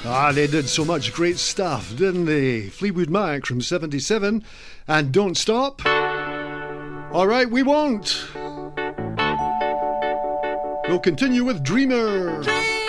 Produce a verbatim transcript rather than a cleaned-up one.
Ah, they did so much great stuff, didn't they? Fleetwood Mac from seventy-seven and Don't Stop. All right, we won't. We'll continue with Dreamer. Dreamer.